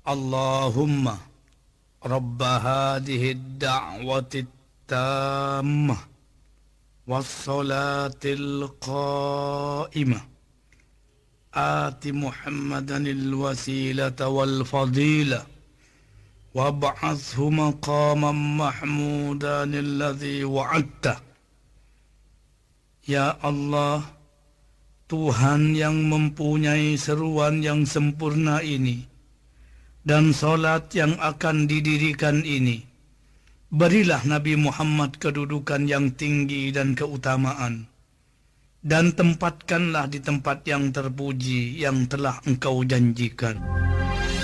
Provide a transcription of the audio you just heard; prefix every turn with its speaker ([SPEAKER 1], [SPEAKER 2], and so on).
[SPEAKER 1] Allahumma Rabba hadhihi ad-da'wati at-tammah was-salatil qa'imah آت محمدا الوسيلة والفضيلة وابعثه مقاما محمودا الذي وعدته. Ya Allah, Tuhan yang mempunyai seruan yang sempurna ini dan solat yang akan didirikan ini, berilah Nabi Muhammad kedudukan yang tinggi dan keutamaan, dan tempatkanlah di tempat yang terpuji yang telah Engkau janjikan.